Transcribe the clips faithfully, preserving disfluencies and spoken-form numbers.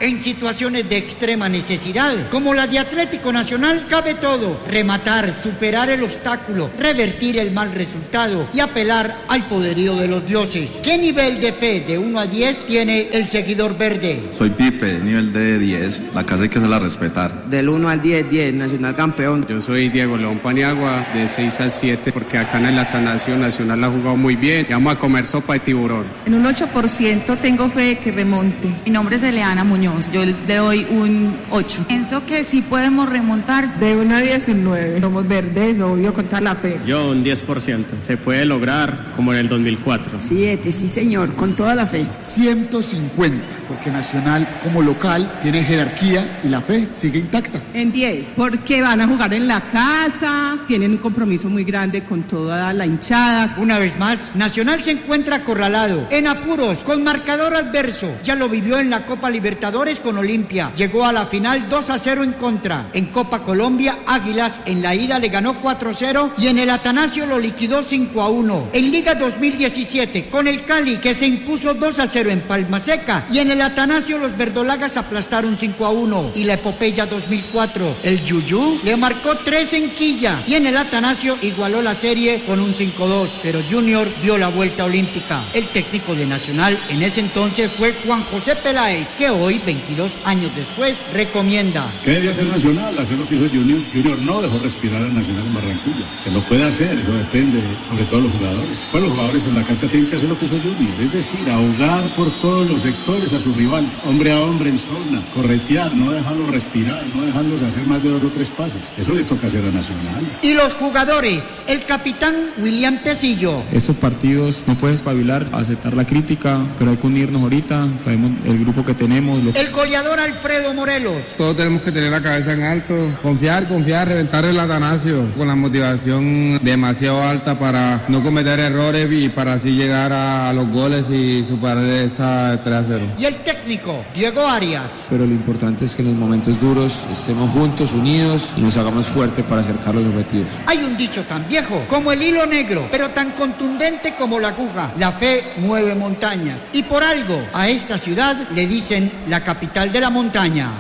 En situaciones de extrema necesidad, como la de Atlético Nacional, cabe todo: rematar, superar el obstáculo, revertir el mal resultado y apelar al poderío de los dioses. ¿Qué nivel de fe de uno a diez tiene el seguidor verde? Soy Pipe, nivel de diez, la casa hay que hacerla respetar. Del uno al diez, diez, Nacional campeón. Yo soy Diego León Paniagua, de seis al siete, porque acá en el Atanasio Nacional ha jugado muy bien, y vamos a comer sopa de tiburón. En un ocho por ciento tengo fe que remonte. Mi nombre es Eleana Muñoz, yo le doy un ocho. Pienso que sí podemos remontar. De uno a diez, un nueve. Somos verdes, obvio, contra la fe. Yo un diez por ciento, se puede lograr como en el dos mil cuatro. siete, sí señor, con toda la fe. ciento cincuenta, porque Nacional como local tiene jerarquía y la fe sigue intacta. En diez, porque van a jugar en la casa, tienen un compromiso muy grande con toda la hinchada. Una vez más, Nacional se encuentra acorralado, en apuros, con marcador adverso. Ya lo vivió en la Copa Libertadores con Olimpia. Llegó a la final dos a cero en contra. En Copa Colombia, Águilas en la ida le ganó cuatro a cero y en el Atanasio lo liquidó cinco a uno. En Liga dos mil diecisiete, con el Cali, que se impuso dos a cero en Palma Seca, y en el Atanasio los verdolagas aplastaron cinco a uno. Y la epopeya dos mil cuatro, el Yuyú le marcó tres en Quilla, y en el Atanasio igualó la serie con un cinco a dos, pero Junior dio la vuelta olímpica. El técnico de Nacional en ese entonces fue Juan José Peláez, que hoy, veintidós años después, recomienda: ¿qué debe hacer Nacional? Hacer lo que hizo Junior. Junior no dejó respirar a Nacional en Barranquilla. Que lo puede hacer, eso depende sobre todo de los jugadores. Pues los jugadores en la cancha tienen que hacer lo que hizo Junior, es decir, ahogar por todos los sectores a su rival, hombre a hombre en zona, corretear, no dejarlo respirar, no dejarlos hacer más de dos o tres pases. Eso le toca hacer a Nacional. Y los jugadores, el capitán William Tecillo: estos partidos no puedes espabilar, aceptar la crítica, pero hay que unirnos ahorita, sabemos el grupo que tenemos. Lo... El goleador Alfredo Morelos: todos tenemos que tener la cabeza en alto, confiar, confiar, reventar el Atanasio con la motivación demasiado alta para no cometer errores y para así llegar a, a los goles y superar esa tres a cero. Y el técnico Diego Arias: pero lo importante es que en los momentos duros estemos juntos, unidos y nos hagamos fuertes para acercar los objetivos. Hay un dicho tan viejo como el hilo negro, pero tan contundente como la aguja: la fe mueve montañas. Y por algo a esta ciudad le dicen la capital de la montaña.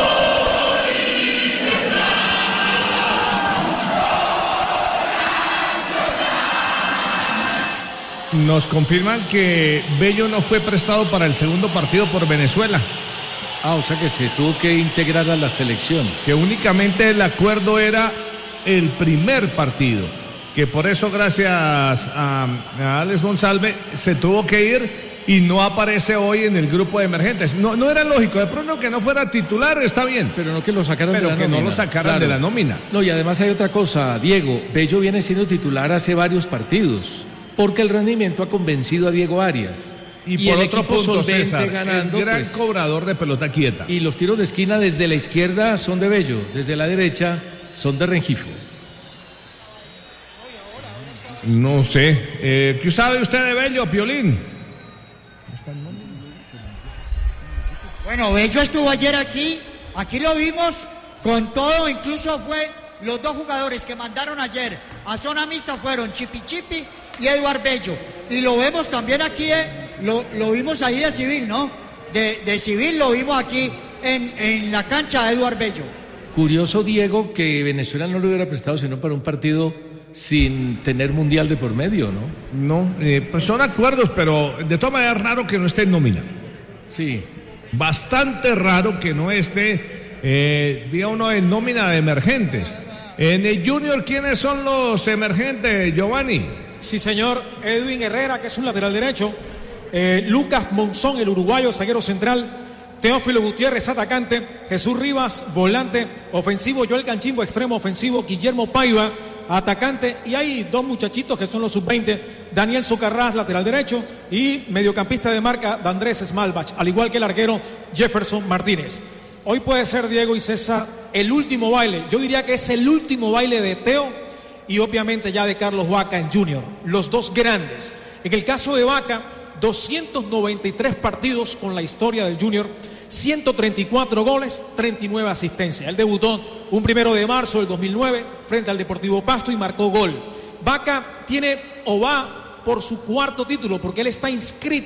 Nos confirman que Bello no fue prestado para el segundo partido por Venezuela. Ah, o sea que se tuvo que integrar a la selección. Que únicamente el acuerdo era el primer partido. Que por eso, gracias a, a Alex Monsalve, se tuvo que ir y no aparece hoy en el grupo de emergentes. No, no era lógico, de pronto que no fuera titular, está bien. Pero no que lo sacaran Pero de la que nómina. no lo sacaran Claro. de la nómina. No, y además hay otra cosa, Diego. Bello viene siendo titular hace varios partidos, porque el rendimiento ha convencido a Diego Arias. Y, y por el otro equipo punto, solvente César, ganando, el gran pues, cobrador de pelota quieta. y los tiros de esquina desde la izquierda son de Bello, desde la derecha son de Rengifo. No sé. Eh, ¿Qué sabe usted de Bello, Piolín? Bueno, Bello estuvo ayer aquí, aquí lo vimos con todo, incluso fue los dos jugadores que mandaron ayer a zona mixta fueron Chipi Chipi y Eduard Bello. Y lo vemos también aquí, eh, lo, lo vimos ahí de civil, ¿no? De, de civil lo vimos aquí en, en la cancha de Eduard Bello. Curioso, Diego, que Venezuela no lo hubiera prestado sino para un partido sin tener mundial de por medio, ¿no? No, eh, pues son acuerdos, pero de todas maneras raro que no esté en nómina. Sí. Bastante raro que no esté, eh, diga uno, en nómina de emergentes. En el Junior, ¿quiénes son los emergentes, Giovanni? Sí, señor. Edwin Herrera, que es un lateral derecho. Eh, Lucas Monzón, el uruguayo, zaguero central. Teófilo Gutiérrez, atacante. Jesús Rivas, volante ofensivo. Joel Canchimbo, extremo ofensivo. Guillermo Paiva, atacante. Y hay dos muchachitos que son los sub veinte. Daniel Socarrás, lateral derecho. Y mediocampista de marca, Andrés Smalbach. Al igual que el arquero Jefferson Martínez. Hoy puede ser, Diego y César, el último baile. Yo diría que es el último baile de Teo y obviamente ya de Carlos Vaca en Junior. Los dos grandes. En el caso de Vaca, doscientos noventa y tres partidos con la historia del Junior, ciento treinta y cuatro goles, treinta y nueve asistencias. Él debutó un primero de marzo del dos mil nueve frente al Deportivo Pasto y marcó gol. Vaca tiene o va por su cuarto título porque él está inscrito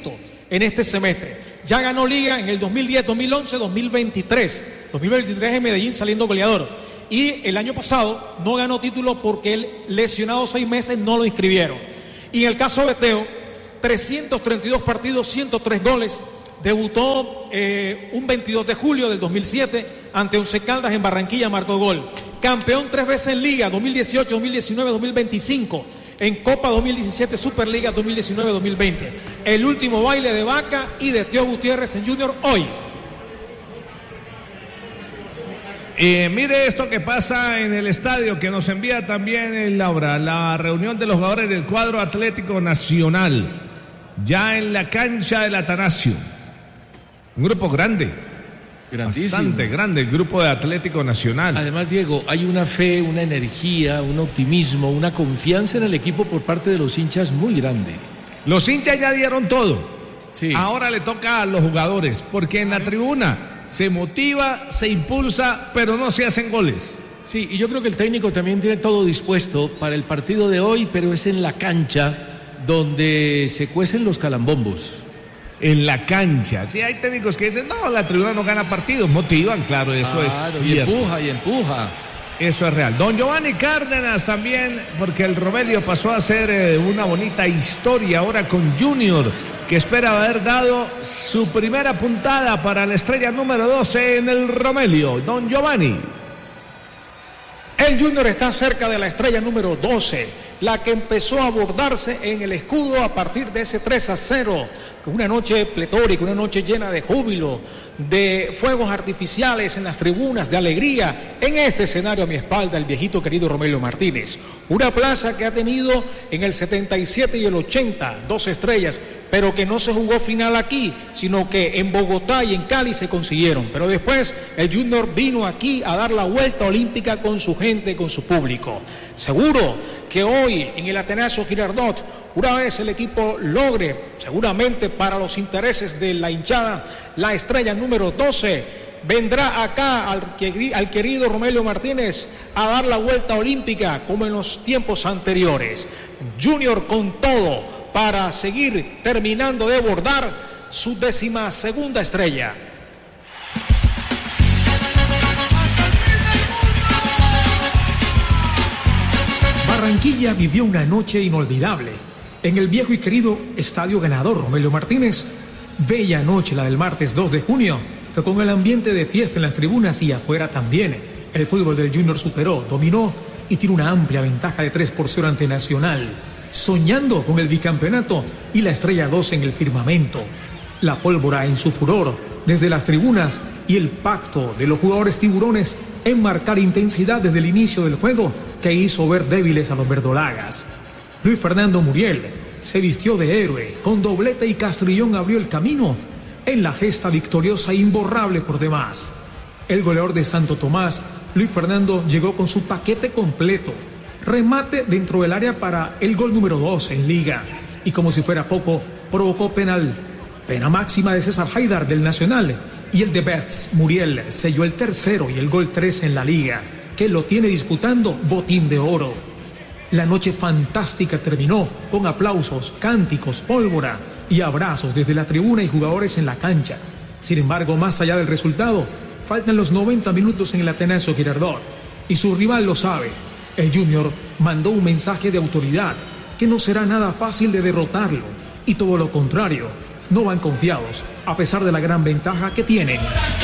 en este semestre. Ya ganó Liga en el dos mil diez, dos mil once, dos mil veintitrés. dos mil veintitrés en Medellín saliendo goleador. Y el año pasado no ganó título porque él, lesionado seis meses, no lo inscribieron. Y en el caso de Teo, trescientos treinta y dos partidos, ciento tres goles. Debutó eh, un veintidós de julio del dos mil siete ante Once Caldas en Barranquilla, marcó gol. Campeón tres veces en Liga, dos mil dieciocho, dos mil diecinueve, dos mil veinticinco. En Copa dos mil diecisiete, Superliga dos mil diecinueve, dos mil veinte. El último baile de Vaca y de Teo Gutiérrez en Junior hoy. Eh, mire esto que pasa en el estadio que nos envía también el Laura, la reunión de los jugadores del cuadro Atlético Nacional, ya en la cancha del Atanasio. Un grupo grande, grandísimo, bastante grande el grupo de Atlético Nacional. Además, Diego, hay una fe, una energía, un optimismo, una confianza en el equipo por parte de los hinchas muy grande. Los hinchas ya dieron todo. Sí. Ahora le toca a los jugadores, porque en la tribuna se motiva, se impulsa, pero no se hacen goles. Sí, y yo creo que el técnico también tiene todo dispuesto para el partido de hoy, pero es en la cancha donde se cuecen los calambombos. En la cancha. Sí, hay técnicos que dicen, no, la tribuna no gana partidos, motivan, claro, eso claro, es y cierto. empuja, y empuja. Eso es real. Don Giovanni Cárdenas también, porque el Romelio pasó a ser eh, una bonita historia ahora con Junior, que espera haber dado su primera puntada para la estrella número doce en el Romelio. Don Giovanni. El Junior está cerca de la estrella número doce, la que empezó a abordarse en el escudo a partir de ese tres a cero. Una noche pletórica, una noche llena de júbilo, de fuegos artificiales en las tribunas, de alegría. En este escenario a mi espalda, el viejito querido Romelio Martínez. Una plaza que ha tenido en el setenta y siete y el ochenta dos estrellas, pero que no se jugó final aquí, sino que en Bogotá y en Cali se consiguieron. Pero después el Junior vino aquí a dar la vuelta olímpica con su gente, con su público. Seguro que hoy en el Atanasio Girardot, una vez el equipo logre, seguramente para los intereses de la hinchada, la estrella número doce, vendrá acá al, al querido Romelio Martínez a dar la vuelta olímpica como en los tiempos anteriores. Junior con todo para seguir terminando de bordar su décima segunda estrella. Barranquilla vivió una noche inolvidable en el viejo y querido Estadio Ganador Romelio Martínez. Bella noche la del martes dos de junio, que con el ambiente de fiesta en las tribunas y afuera también, el fútbol del Junior superó, dominó y tiene una amplia ventaja de tres por cero ante Nacional, soñando con el bicampeonato y la estrella dos en el firmamento. La pólvora en su furor desde las tribunas y el pacto de los jugadores tiburones en marcar intensidad desde el inicio del juego que hizo ver débiles a los verdolagas. Luis Fernando Muriel se vistió de héroe, con doblete y Castrillón abrió el camino en la gesta victoriosa e imborrable por demás. El goleador de Santo Tomás, Luis Fernando, llegó con su paquete completo. Remate dentro del área para el gol número dos en Liga. Y como si fuera poco, provocó penal. Pena máxima de César Haidar del Nacional. Y el de Betts, Muriel, selló el tercero y el gol tres en la Liga, que lo tiene disputando botín de oro. La noche fantástica terminó con aplausos, cánticos, pólvora y abrazos desde la tribuna y jugadores en la cancha. Sin embargo, más allá del resultado, faltan los noventa minutos en el Atanasio Girardot. Y su rival lo sabe. El Junior mandó un mensaje de autoridad, que no será nada fácil de derrotarlo. Y todo lo contrario, no van confiados, a pesar de la gran ventaja que tienen.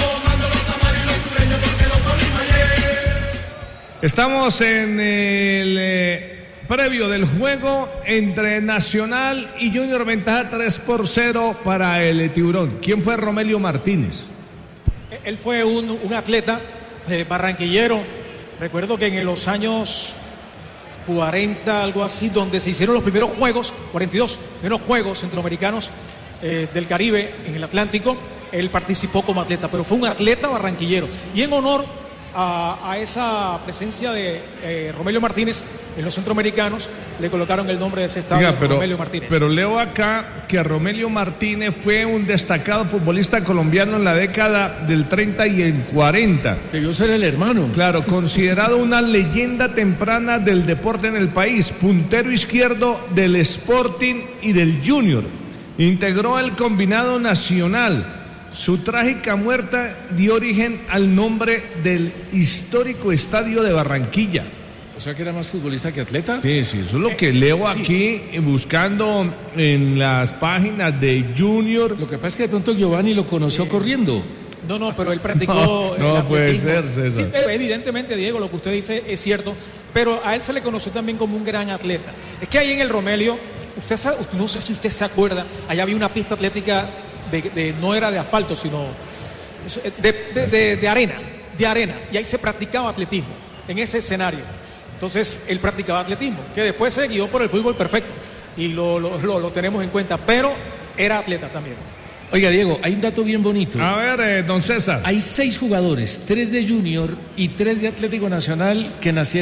Estamos en el eh, previo del juego entre Nacional y Junior, ventaja tres por cero para el Tiburón. ¿Quién fue Romelio Martínez? Él fue un, un atleta eh, barranquillero. Recuerdo que en los años cuarenta, algo así, donde se hicieron los primeros juegos, cuarenta y dos, primeros juegos centroamericanos eh, del Caribe en el Atlántico, él participó como atleta, pero fue un atleta barranquillero. Y en honor a, a esa presencia de eh, Romelio Martínez en los centroamericanos, le colocaron el nombre de ese estadio. Oiga, pero, Romelio Martínez. Pero leo acá que Romelio Martínez fue un destacado futbolista colombiano en la década del treinta y el cuarenta. Debió ser el hermano. Claro, considerado una leyenda temprana del deporte en el país, puntero izquierdo del Sporting y del Junior. integró el combinado nacional. Su trágica muerte dio origen al nombre del histórico estadio de Barranquilla. O sea que era más futbolista que atleta. Sí, sí, eso es lo que leo sí. aquí buscando en las páginas de Junior. Lo que pasa es que de pronto Giovanni lo conoció corriendo. No, no, pero él practicó. No, el no puede atletismo. ser, César. Sí, evidentemente, Diego, lo que usted dice es cierto, pero a él se le conoció también como un gran atleta. Es que ahí en el Romelio, usted sabe, no sé si usted se acuerda, allá había una pista atlética de, de no era de asfalto, sino de, de, de, de arena, de arena, y ahí se practicaba atletismo, en ese escenario. Entonces, él practicaba atletismo, que después se guió por el fútbol perfecto, y lo, lo, lo, lo tenemos en cuenta, pero era atleta también. Oiga, Diego, hay un dato bien bonito. A ver, eh, don César. Hay seis jugadores, tres de Junior y tres de Atlético Nacional que nacieron